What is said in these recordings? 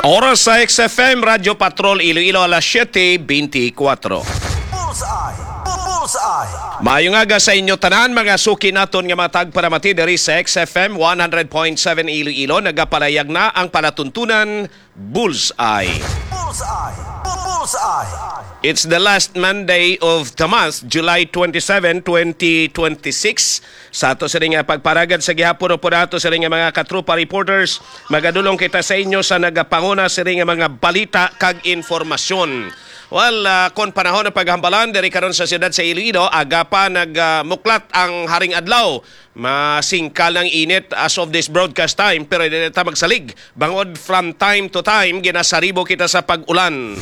Oras sa XFM, Radyo Patrol, Iloilo, alas 7:24. Bullseye! Bullseye! Maayong aga sa inyo tanan, mga suki naton nga matag para mati diri sa XFM 100.7 Iloilo. Nagapalayag na ang palatuntunan Bullseye. Bullseye! Bullseye! It's the last Monday of the month, July 27, 2026. Sa ato sa nga pagparagad sa gihapon po nato sa nga mga katrupa reporters, magadulong kita sa inyo sa nagapanguna sa nga mga balita kag informasyon. Well, kon panahon ng paghambalan diri karon sa siyudad sa Iloilo, aga pa nagmuklat ang haring adlaw. Masingkal ng init as of this broadcast time, pero hindi ta magsalig. Bangod from time to time, ginasaribo kita sa pag-ulan.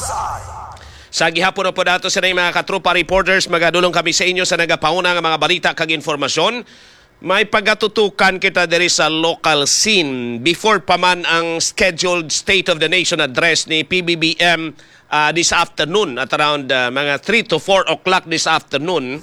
Sa gihapon po dato sa mga katrupa reporters, magadulong kami sa inyo sa nagapauna nga mga balita kag informasyon. May pagatutukan kita diri sa local scene before pa man ang scheduled State of the Nation address ni PBBM this afternoon at around mga 3 to 4 o'clock this afternoon.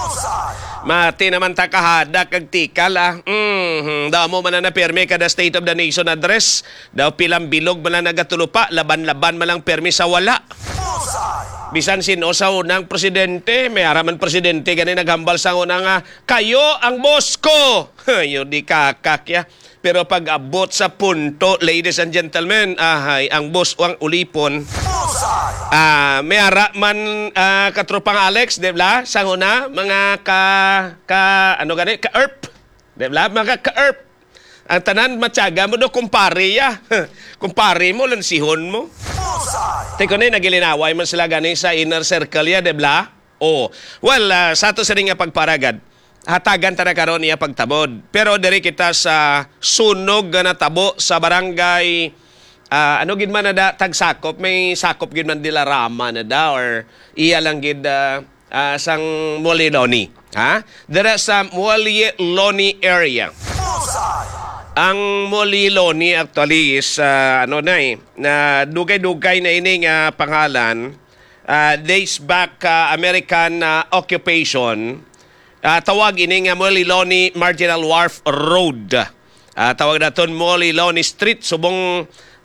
Mati naman takahada kag tikal daw mo man na permi kada State of the Nation address. Daw pilang bilog man na nagatulupa, laban-laban man lang permi sa wala. Bisan sino sa unang presidente, may araman presidente gani naghambal sa unang kayo ang boss ko. Yo di kakakya. Pero pag abot sa punto, ladies and gentlemen, ang boss ang ulipon. May araman katropang Alex, di ba? Sa una, mga ka-ERP. Di ba? Mga ka-ERP. Ang tanan, matyaga mo do, kumpare ya. Kumpare mo, lansihon mo. Teko na, nagilinaway man sila gani sa inner circle ya, debla? Oh. Well, sa ito sa rin nga pagparagad, hatagan ta na karon niya pagtabod. Pero diri kita sa sunog na tabo sa barangay, ano gid man na da, tagsakop, may sakop gid man Dilarama na da, or iya lang gid sang Moliloni. Ha? Dira sa Moliloni area. Ang Moliloni actually is na dugay-dugay na ining pangalan, days back American occupation. Tawag ining Moliloni Marginal Wharf Road. Tawag naton Moliloni Street, subong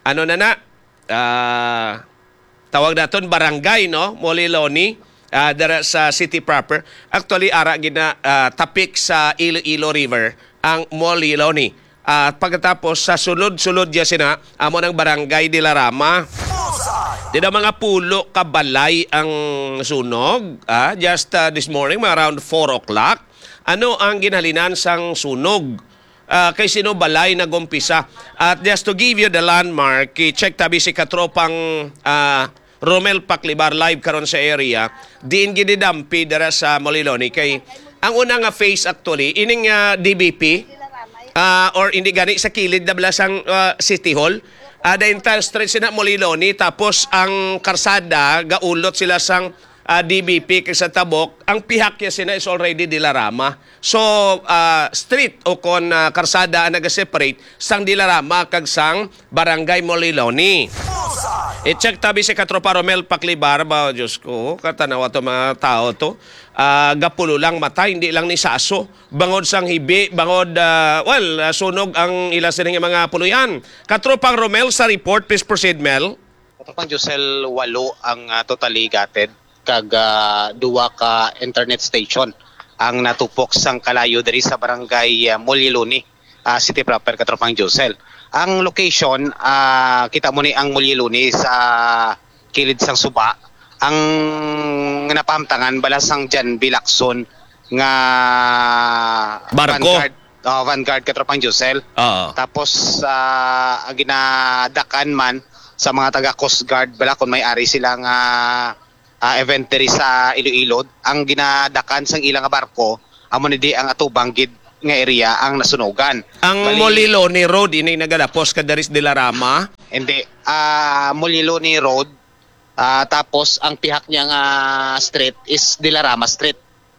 tawag naton barangay, no? Moliloni, dara sa city proper. Actually ara gina tapik sa Iloilo River ang Moliloni. At pagkatapos sa sulod-sulod diya sina amo ng barangay Dilarama. Di na mga pulo kabalay ang sunog. Just this morning, around 4 o'clock. Ano ang ginhalinan sang sunog? Kay sino balay nagumpisa? At just to give you the landmark, i-check tabi si katropang Romel Paclibar live karon sa area. Diin gididampi dara sa Moliloni. Kay ang unang phase actually, ining DBP, or hindi gani sa kilid na balasang City Hall. The entire street sina Moliloni, tapos ang karsada gaulot sila sang DBP kay sa tabok. Ang pihak niya sina is already Dilarama. So street o kon karsada naga-separate sang Dilarama kag sang barangay Moliloni. I-check tabi si katropa Romel Paclibar ba, Diyos ko, katanawa to mga tao to. Gapulo lang mata, hindi lang ni saso. Bangod sang hibi, bangod, sunog ang ilas ng mga puluyan. Katropang Romel sa report, please proceed, Mel. Katropang Josel, 8 ang totally gutted, kag duwa ka internet station ang natupok sang kalayo diri sa barangay Moliloni, city proper, Katropang Josel. Ang location, kita mo ni ang Moliloni sa kilid sang suba. Ang napamtangan balasang Jan Bilakson nga barko. Vanguard Katropang Josel. Tapos ang ginadakan man sa mga taga Coast Guard bala kung may ari silang inventory sa Iloilo, ang ginadakan sang ilang barko amo ni di ang atubang gid nga area ang nasunugan. Ang Moliloni Road ini nagalapos kadaris Dilarama. Hindi, Moliloni Road. Tapos ang pihak niya nga street is Dilarama Street.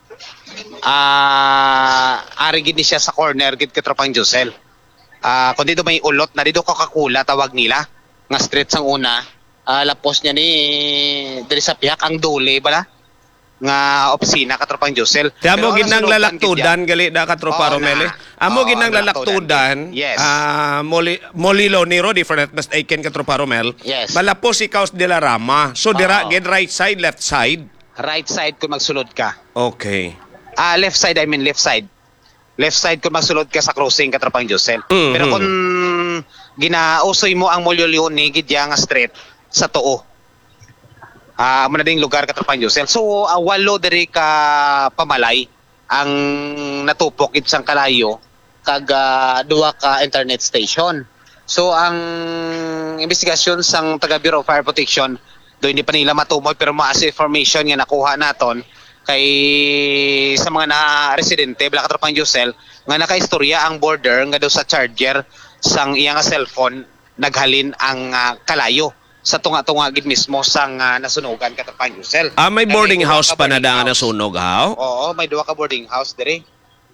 Ari gid ni siya sa corner gid Katropang Josel. Kung dito may ulot na dito Coca-Cola tawag nila nga street sang una. Lapos niya ni diri sa pihak ang Dole bala. nga opisina katropang Josel. Kaya mo Pero ang ginang nasunugan lalaktudan gali da ka tropa Oo Romel. na. Amo Oo, ginang lalaktudan. lalaktudan. Yes. Molilo ni Rodi different mas aiken ka tropa Romel. Yes. Malapos ikaw de la Rama. So dira Oo. gid right side, left side. Right side kung magsulod ka. Okay. Left side, I mean left side. Left side kung magsulod ka sa crossing katropang Josel. Mhm. Pero kung ginausoy mo ang Molyoloni gidya nga street sa tuo. Amo na ding lugar katropang Josel. So walo diri ka pamalay ang natupok gid sang kalayo kag duwa ka internet station. So ang investigasyon sang taga Bureau of Fire Protection do hindi pa nila matumoy pero maas information nga nakuha naton kay sa mga na residente bala katropang Josel nga nakaistorya ang border nga daw sa charger sang iyang cellphone naghalin ang kalayo sa tunga-tunga gid mismo sang nasunugan katropang Josel. May Kay boarding duwa house ka pa na boarding da nga house. nasunog haw. Oo, may duwa ka boarding house diri.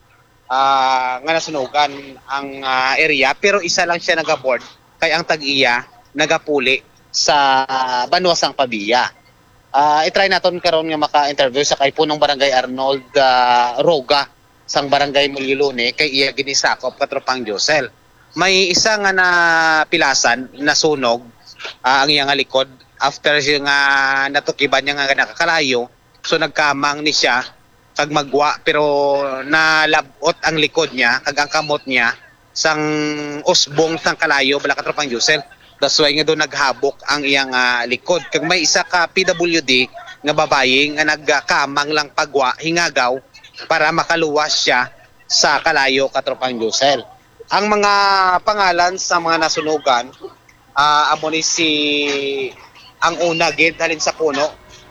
Nga nasunugan ang area pero isa lang siya nagaboard kay ang tag-iya nagapuli sa Banwasang Pabia. I-try naton karon nga maka-interview sa kay punong barangay Arnold Roga sang barangay Molyoloni kay iya ginisakop katropang Josel. May isa nga na pilasan nasunog ang iyang likod after siya nga natukiban niya nga nakakalayo so nagkamang ni siya kag magwa pero nalabot ang likod niya kag ang kamot niya sang usbong sang kalayo bala katropang Josel. That's why nga doon naghabok ang iyang likod. Kag may isa ka PWD nga babae nga nagkamang lang pagwa, hingagaw para makaluwas siya sa kalayo katropang Josel. Ang mga pangalan sa mga nasunugan, amo ni si ang una gid halin sa puno,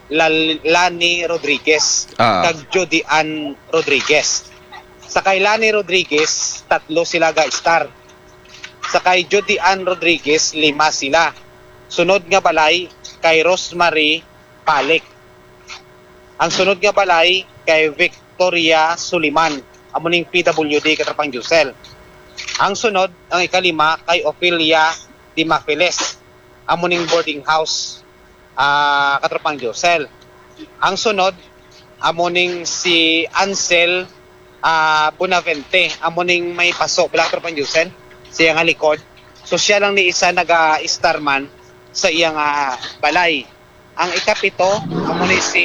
Lani Rodriguez, kag Jody Ann Rodriguez. Sa kay Lani Rodriguez, 3 sila ga-star. Sa kay Jody Ann Rodriguez, 5 sila. Sunod nga balay kay Rosemary Palik. Ang sunod nga balay kay Victoria Suliman, amo ning PWD katropang Josel. Ang sunod, ang ikalima kay Ophelia Dimafiles, amo ning boarding house katropang Josel. Ang sunod, amo ning si Ansel Bonavente, amo ning may pasok bala katropang Josel. Siya nga likod. So siya lang ni isa naga-starman sa iyang balay. Ang ikapito, amo ni si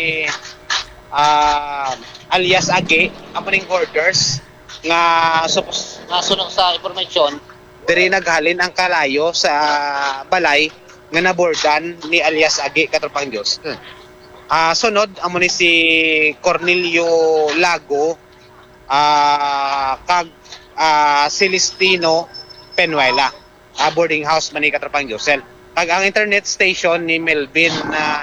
alias Age, amo ning orders nga sunod sa impormasyon diri naghalin ang kalayo sa balay nga nabordan ni alias Age katropang Dios. Sunod amo ni si Cornelio Lago kag Celestino Penuela, boarding house man ni katropang Josel. Kag ang internet station ni Melvin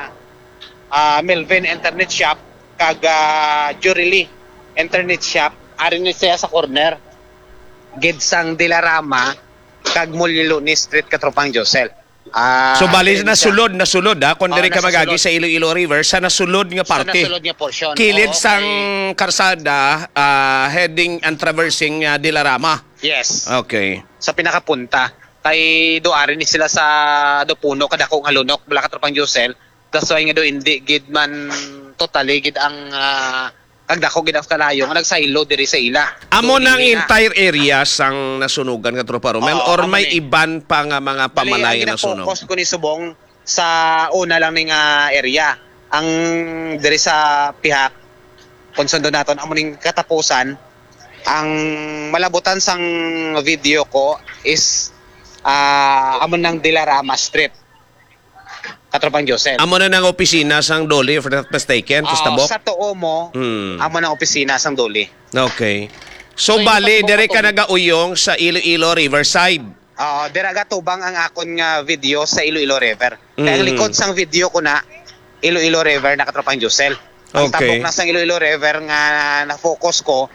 Internet Shop kag Jurili Internet Shop ari ni siya sa corner gidsang Dilarama kag Molyoloni Street katropang Josel. So bali nasulod kun diri ka nasulod. magagi sa Iloilo River sa nasulod nga parte. Sa nasulod nga portion. Kilid Oo, sang karsada heading and traversing Dilarama. yes. Okay. Sa pinakapunta kay doari ni sila sa Dopuno kadako nga lunok bala katropang Josel. Tas why nga do hindi gid man totally gid ang kagdako gid ang kalayo nga nagsaylo diri sa ila. Amo Doon nang hindi na. entire area sang nasunugan nga tropa Romel Oo, or amo may ni. iban pa nga mga pamalay Bali, na sunog? focus ko ni Subong sa una lang ning area. Ang diri sa pihak konsundo naton amo ning katapusan ang malabutan sang video ko is amo nang Dilarama Street. Katropang Josel. Amo na nang opisina sang Doli if not mistaken, Tustabok? Sa tuo mo, amo nang opisina sang Doli. Okay. So, So, bali, yung dire ka patubong- nagauyong sa Iloilo Riverside. Dira gatubang ang akon nga video sa Iloilo River. Kaya ang likod sang video ko na Iloilo River na katropang Josel. Ang Okay. tabok na sang Iloilo River nga na-focus ko,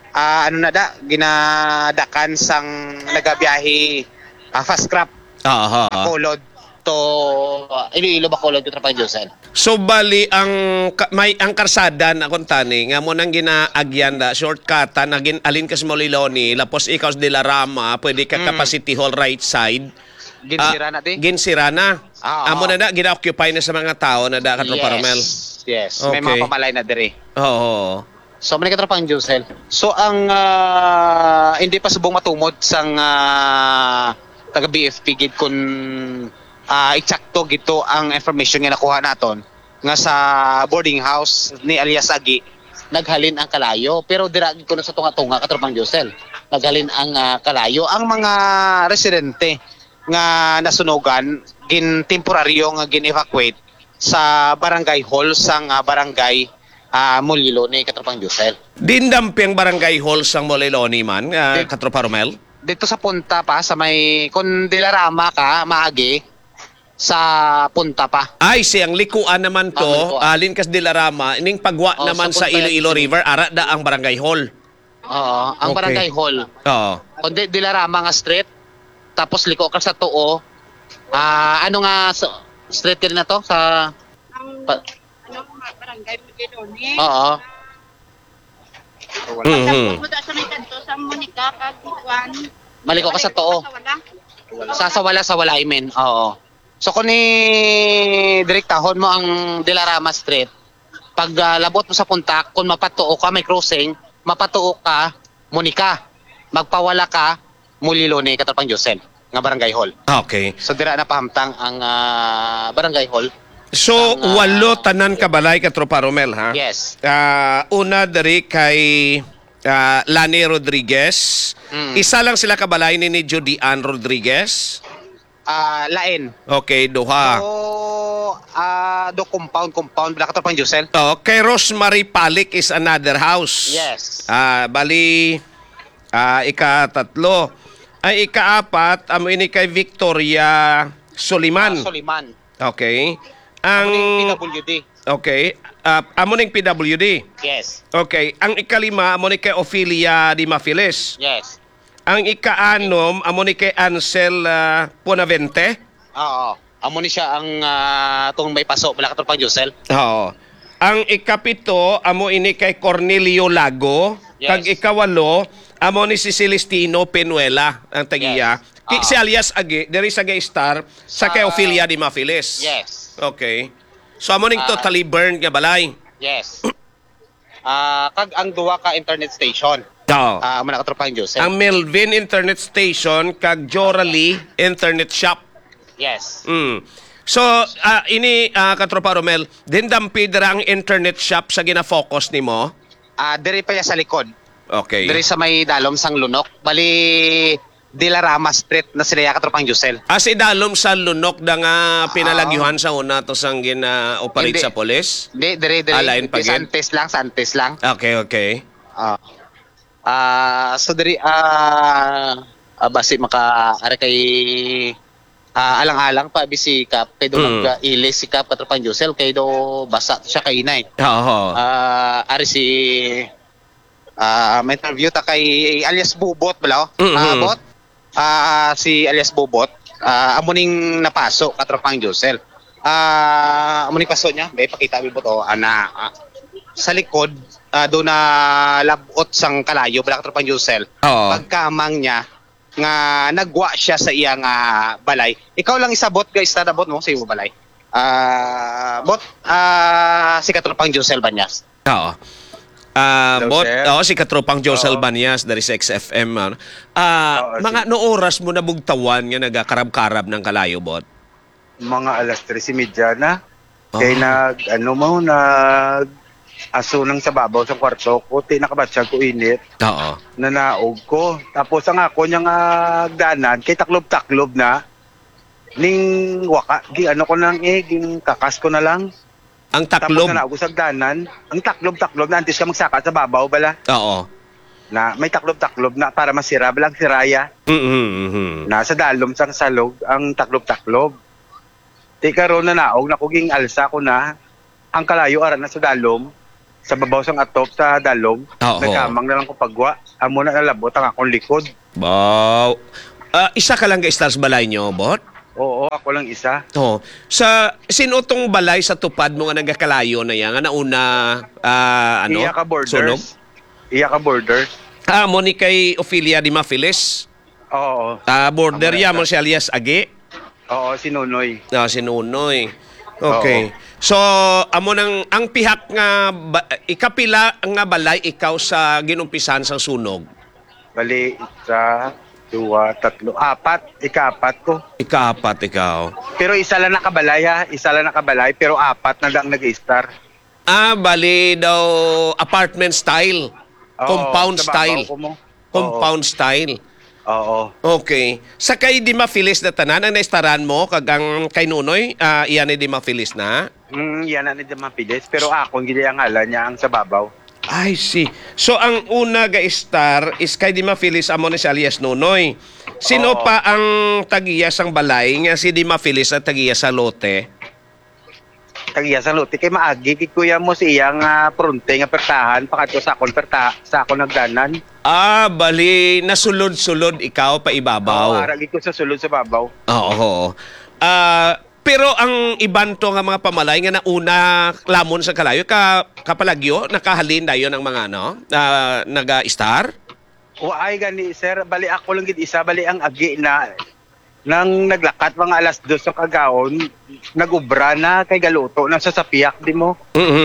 ginadakan sang nagabiyahe fast crop Aha. Bacolod to Iloilo Bacolod katropang Josel. So, bali, ang karsada na kung tani, nga mo nang ginaagyan na, shortcut, naging alin ka sa Moliloni, lapos ikaw sa Dilarama, pwede ka Capacity Hall right side. Ginsira na di? Ginsira na. Oo. Amo na gina-occupy na sa mga tao na da katropa Romel. Yes. May Okay. mga pamalay na diri. Oo. So, may katropang Josel. So, ang hindi pa subong matumod sang taga BFP gid kun eksakto gito ang information nga nakuha naton nga sa boarding house ni alias Agi naghalin ang kalayo pero dira gid kuno sa tunga-tunga katropang Josel. Naghalin ang kalayo ang mga residente nga nasunugan gin temporaryo nga gin-evacuate sa barangay hall sang barangay Mulilo ni katropang Josel. Dindampi ang barangay hall sang Moliloni man, Katropa Romel? Dito sa punta pa sa may kung dilarama ka maagi sa punta pa. Ay, siyang likuan naman to, Likuan. alin kas Dilarama, ining pagwa naman sa sa punta Iloilo yan. River, ara da ang barangay hall. Oo, ang Okay. barangay hall. Oo. Kung dilarama nga street, tapos liko ka sa tuo. Ano nga street ka na to sa barangay Muliloni. Oo. Mhm. Pumunta sa may kanto sa Monica kag Juan. Maliko ka sa tuo. Sa wala. Sa wala imen. Oo. So kung ni direktahon mo ang Dilarama Street, pag labot mo sa punta, kung mapatuo ka, may crossing, mapatuo ka, Monica. Magpawala ka, Mulilo ni katropang Josel, nga barangay hall. Okay. So dira na pahamtang ang barangay hall. So, Ang, walo tanan kabalay Katropa Romel, ha? Yes. Una dari kay Lani Rodriguez. Isa lang sila kabalay ni Judy Ann Rodriguez. Lain. Okay, duha. Do compound bila katropang Josel. Oh, kay Rosemary Palik is another house. Yes. Bali, ika-tatlo. Ay, ika-apat, amo ini kay Victoria Soliman. Soliman. Okay. Ang Ang, PWD. okay. Amo ning PWD. Yes. Okay. Ang ikalima, amo ni kay Ophelia Di Mafiles. Yes. Ang ikaanom, amo ni kay Ansel Ponavente. Oo. Amo ni siya ang tong may paso bila katropang Josel. Oo. Ang ikapito, amo ini kay Cornelio Lago. Yes. Kag ikawalo, amo ni si Celestino Penuela, ang tagiya. Yes. Si alias Agi, there is a gay star sa kay Ophelia Di Mafiles. Yes. Okay. So, amo ning totally burned nga balay. Yes. Kag ang duwa ka internet station. Oo. Amo na katropang Josel. Ang Melvin Internet Station kag Jorali Internet Shop. Yes. So, ini Katropa Romel, dindampi dira ang internet shop sa gina-focus nimo. Diri pa ya sa likod. Okay. Diri sa may dalom sang lunok. Bali Dilarama Street na sila ya katropang Josel. Si dalom sa lunok da nga pinalagyuhan sa una to sang gina-operate Hindi. sa polis. Diri Alain pa gid. Santes lang. Okay, okay. So diri basi maka are kay alang-alang pa bisikap kay do nag-ilis sikap katropang Josel kay do basa siya kay inay. Oo. Ari si may interview ta kay alias Bubot bala. Bot. Si alias Bubot amo ning napasok katropang Josel. Amo ning paso niya, may pakita bibot sa likod do na labot sang kalayo bala katropang Josel. Oo. Pagkamang niya nga nagwa siya sa iyang balay. Ikaw lang isabot guys, tadabot mo sa iyong balay. Si katropang Josel Banyas. Oo. Si Katropang Josel Banyas dari sa XFM. Mga no oras mo nabugtawan nga nagakarab-karab ng kalayo, bot? Mga alas 3:30 na. Kaya aso nang sa babaw sa kwarto ko, nakabatsyag ko init, Oo. nanaog ko. Tapos ang ako niyang danan, kay taklob-taklob na, ning waka, ko nang ging kakas ko na lang. Ang Tapos taklob. nanaog ko sa danan, ang taklob-taklob na, antes ka magsaka sa babaw bala. Oo. Na may taklob-taklob na para masira, balang siraya. Nasa dalom sang salog, ang taklob-taklob. Di karon na naog, nakuging alsa ko na, ang kalayo ara na sa dalom, sa babaw sang atop sa dalom, Oo. nagkamang na lang ko pagwa, amo na nalabot ang akong likod. Wow. Isa ka lang ka-stars balay nyo, bot? Oo, ako lang isa. Oh. Sino tong balay sa tupad mo nga nagakalayo na yan? Nga nauna, Iya ka borders. sunog? Iya ka borders. Mo ni kay Ophelia Di Mafiles. Oo. Border Amo na ya isa. mo si alias Agi. Oo, si Nonoy. Si Nunoy. Okay. So, amo nang ang pihak nga ikapila nga balay ikaw sa ginumpisan sa sunog. Bali, isa, dua, tatlo, apat. Ika-apat ko. Ikaapat ikaw. Pero isa lang nakabalay ha. Isa lang nakabalay pero apat na lang nag-star. Bali daw apartment style. Oo, Compound sa babaw style. ko mo. Compound style. Oo. Okay. Sakay di mafilis na tanan ang naistaran mo kagang kay Nunoy, iyan ni di mafilis na. Yan na nito mapilis. Pero ako, hindi ang hala niya ang sa babaw. I see. So ang una ga star is kay di mafilis amo ni si alias Nunoy. Sino Oo. pa ang tagiya sang balay nga si di mafilis at tagiya sa lote? Tagiya sa lote kay maagi kay kuya mo si iyang pronte nga pertahan pakato sa akon sa akon nagdanan. Bali nasulod-sulod ikaw pa ibabaw. Aragi ko sa sulod sa babaw. Oo. Pero ang iban to nga mga pamalay nga nauna lamon sa kalayo kapalagyo nakahalin dayon ang mga naga-star. O ay gani sir, bali ako lang gid isa bali ang agi na nang naglakat mga alas 2 sa kagaon, nagubra na kay galuto na sa sapiak di mo.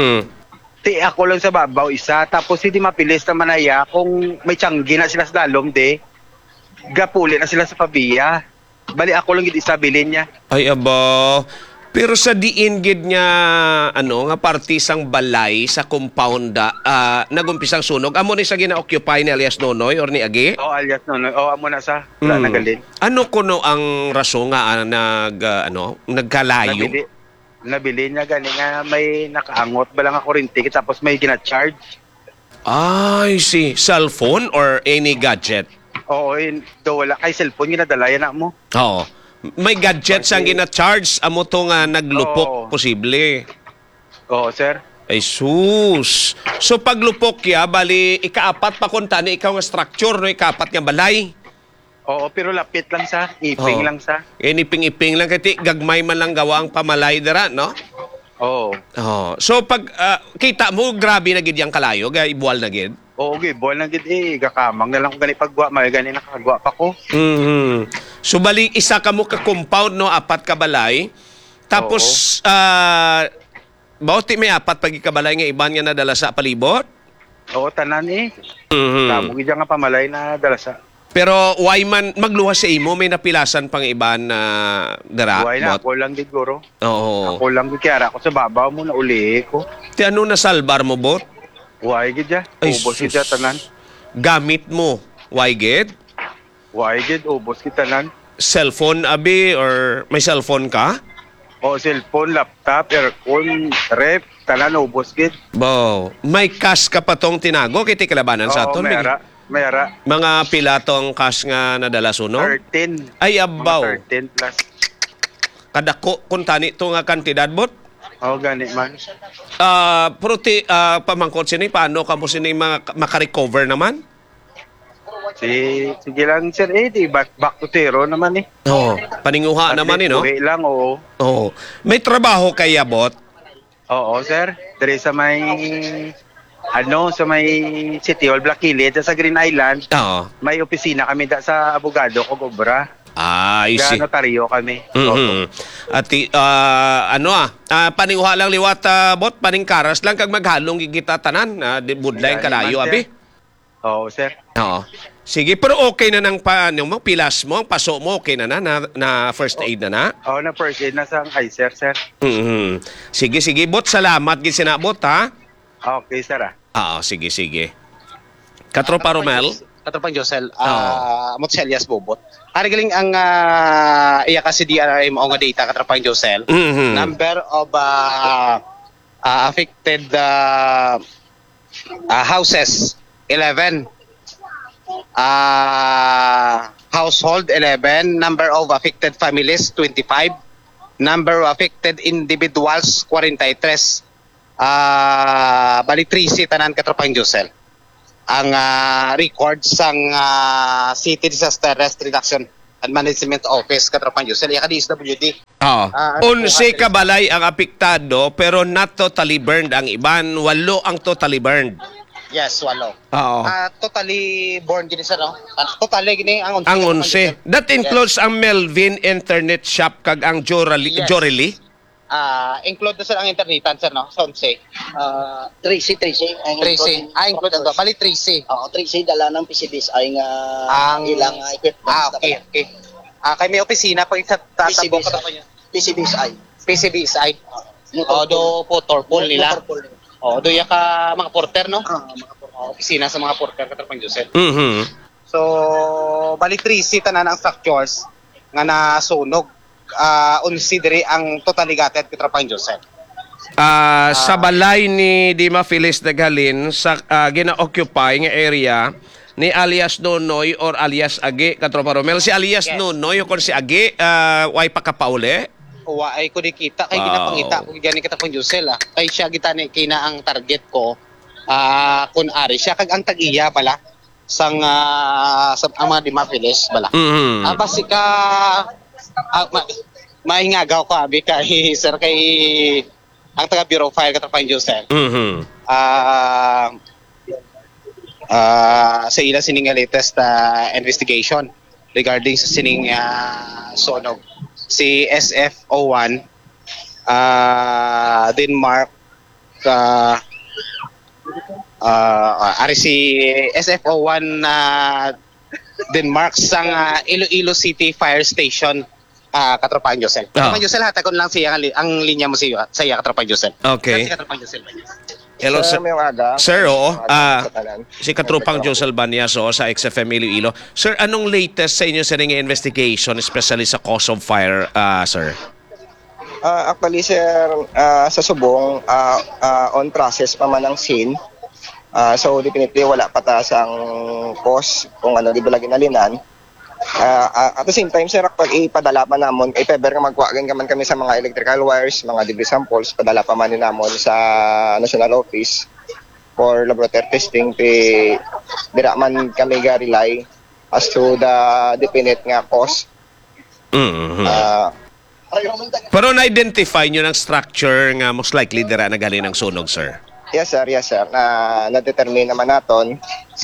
Ti ako lang sa babaw isa tapos hindi mapilis na manaya kung may tiyanggi na sila sa dalom de. Gapuli na sila sa pabiya. Bali ako lang gid isa bilin niya. Ay aba. Pero sa diin gid nga nga partisang balay sa compound nagumpisang sunog amo ni sa gina-occupy ni alias Nonoy or ni Agi? O alias no. O amo na sa nagalin. Ano kuno ang rason nga nagkalayo? Nabili niya gani nga may nakaangot ba lang ako kuryente tapos may gina-charge. I see. Cellphone or any gadget? Oo, do wala kay cellphone ginadalayan na mo. Oo. May gadgets ang gina-charge amo to nga naglupok Oo. posible. Oo, sir. Ay sus. So paglupok bali ikaapat pa kunta ni ikaw nga structure no ikaapat nga balay. Oo, pero lapit lang sa iping Oo. lang sa. Iniping-iping lang kati gagmay man lang gawa ang pamalay dira no? Oo. So pag kita mo grabe na gid yang kalayo ga ibuwal na gid. Oo, okay, buwan lang gid gakamang na lang ko gani pagwa, may gani nakagwa pa ko. So bali isa ka mo ka compound no apat ka balay. Tapos bauti may apat pag ikabalay nga iban nga nadala sa palibot. Oo, tanan Tamo gid nga pamalay na dalasa. Pero why man magluwas sa imo may napilasan pang iban na dara. Buhay na bot? ako lang gid guro. Oo. Ako lang gid kaya ako sa babaw mo na uli ko. Ti ano na salbar mo bot? Buhay gid ya. Ay, Ubos gid sus. ya tanan. Gamit mo. Why gid? Buhay gid ubos gid tanan. Cellphone abi or may cellphone ka? O cellphone, laptop, aircon, rep, tanan ubos gid. Bo, may cash ka pa tong tinago kiti kalabanan sa Oo, aton. mayara. Mga pila tong cash nga nadala suno? 13. Ay abaw. Mga 13 plus. Kadako kung tani to nga kantidad bot. Oo, gani man. Pero pamangkot sini paano ka mo sini makarecover naman? Sige lang sir, di back to zero naman Oo. Paninguha naman no? Uwi lang, oo. Oo. May trabaho kaya bot? Oo, sir. Dari sa may sa may City Hall, Black Hills, sa Green Island, Oo. may opisina kami sa abogado ko, Gobra. I see. Notaryo kami. At paninguha lang liwat bot, paningkaras lang kag maghalong gigita tanan, budlay kalayo abi. Oo, sir. Oo. Sige, pero okay na nang mo, pilas mo, ang paso mo, okay na first aid na. Oo, na first aid na sa sir. Sige, bot, salamat gid sinabot ha. Okay, sir Sige. Katropa Romel. Katropang Josel, Motselias Bobot. Ari galing ang iya kasi DRM o nga data katropang Josel. Number of affected houses 11. Household 11, number of affected families 25, number of affected individuals 43. Bali 3 tanan katropang Josel. Ang record sang City Disaster Risk Reduction and Management Office katropang Josel iya ka DSWD. Unsi ka balay ang apektado pero not totally burned ang iban, 8 ang totally burned. Yes, 8. Oo. Totally born gini sir, no? Totally gini ang 11. Ang 11. That includes ang Melvin Internet Shop kag ang Jorely. Include na sir ang internetan sir no? Sa 11. 13. Ang 13. Include ang bali 13. Oo, 13 dala ng PCBs ay nga Ang ilang equipment. okay. Kay may opisina pag tatabok ka pa niya. PCBs ay. PCB side. Do motor pool nila. Do ya ka mga porter no? Mga Opisina sa mga porter katrapang Josel. Mhm. So, bali 13 tanan ang structures nga nasunog. Unsidiri ang totaligated katrapang Josel. Sa balay ni Dima Phyllis Naghalin sa gina-occupy nga area ni alias Nonoy or alias Agi katropa Romel. Si alias Yes. Nonoy o kung si Agi way pakapauli. Wa ay ko dikita kay ginapangita ko gani katrapang Josel Kay siya gitani kina ang target ko. Kun ari siya kag ang tag-iya pala sang sa ang mga Dimapiles bala. Mhm. Basi ka maingagaw ko abi kay sir kay ang taga Bureau of Fire katrapang Josel. Mhm. Sa ila sining latest investigation regarding sa sining sonog. Si SF01 Denmark ari si SF01 Denmark sang Iloilo City Fire Station katropahan Josel. Katropahan Josel hatagon lang siya ang linya mo sa iya katropahan Josel. Okay. Kasi katropahan Josel. Hello sir. May umaga. Sir, oo. Sa tanan. Si Katrupang Josel Banias sa XFM Iloilo. Sir, anong latest sa inyo sa ring investigation, especially sa cause of fire, sir? Actually, sir, sa subong, on process pa man ang scene. So, definitely, wala patas ang cause kung ano, di ba lagi nalinan. At the same time, sir, pag ipadala pa namon, peber nga magkuhagan kaman kami sa mga electrical wires, mga debris samples, padala pa man namon sa National Office for laboratory testing. Dira man kami ga-rely as to the definite nga cause. Mhm. Pero Pero na-identify nyo ng structure nga most likely dira na galing ng sunog, sir? yes, sir. Na-determine naman naton.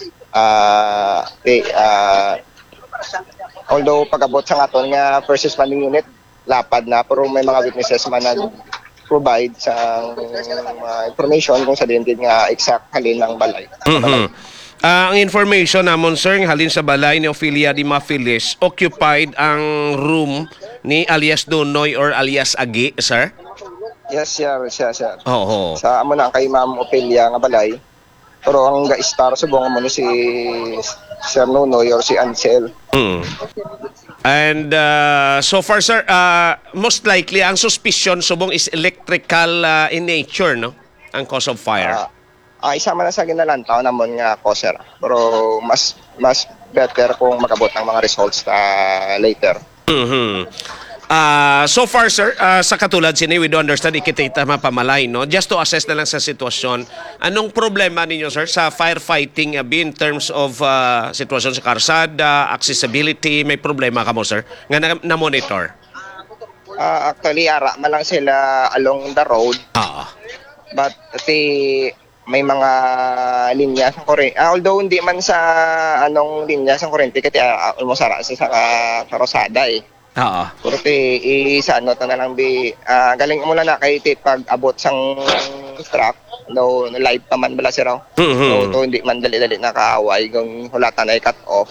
Although pag-abot sa aton nga first responding unit, lapad na, pero may mga witnesses man nag-provide sa information kung sa din nga exact halin ng balay. Mhm. Ang information namon, sir, ng halin sa balay ni Ophelia Dima Phyllis, occupied ang room ni alias Donoy or alias Agi, sir? Yes, sir. Oo. Sa amo na kay Ma'am Ophelia nga balay. Pero ang ga-star subong mo ni si Sir Nonoy or si Ansel. Mm. And so far, sir, most likely, ang suspicion subong is electrical in nature, no? Ang cause of fire. Isa man na sa ginalantaw namon nga ko, sir. Pero mas better kung makabot ang mga results later. Mhm. So far, sir, sa katulad sini, we do understand ikitita mapamalay, no? Just to assess na lang sa sitwasyon, anong problema ninyo, sir, sa firefighting in terms of sitwasyon sa karsada, accessibility, may problema ka mo, sir, nga na-monitor? Actually, ara man lang sila along the road. But may mga linya sa kurente. Although hindi man sa anong linya sa kurente, kasi almost ara sa karosada eh. Pero sa ano to na lang galing mo na kay pag abot sang truck no live pa man bala si raw. So to hindi man dali-dali nakaaway kung hulatan ay cut off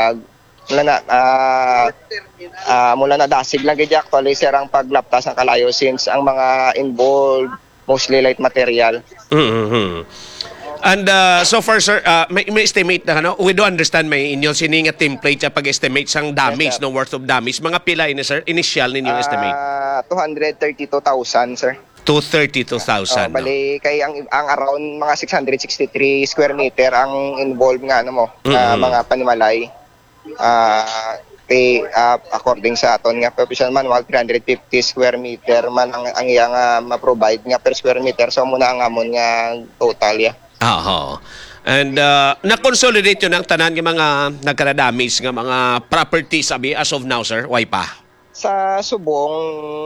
mula na dasig lang gid actually sir ang paglaptas ang kalayo since ang mga involved mostly light material. And so far, sir, may estimate na, ano? We do understand may inyo sininga template sa pag-estimate sang damage, Yes, no worth of damage. Mga pila ini, sir? Initial ninyo estimate? 232,000, sir. 232,000. No? Bali, kay ang around mga 663 square meter ang involved nga, ano mo, mga panimalay. According sa aton nga professional manual 350 square meter man ang iyang ma-provide nga per square meter so muna ang amon nga total ya. And na-consolidate yun ang tanan ng mga nagkara-damage nga mga properties sabi as of now, sir? Why pa? Sa subong